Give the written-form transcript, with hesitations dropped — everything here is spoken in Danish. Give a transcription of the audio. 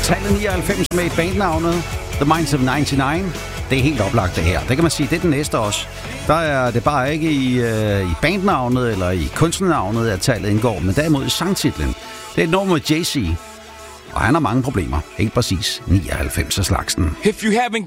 Tallet 99 med i bandnavnet The Minds of 99. Det er helt oplagt det her. Det kan man sige, det er den næste også. Der er det bare ikke i bandnavnet eller i kunstnernavnet, at tallet indgår, men derimod i sangtitlen. Det er et nummer med Jay-Z, og han har mange problemer. Helt præcis 99 af slagsen. If you haven't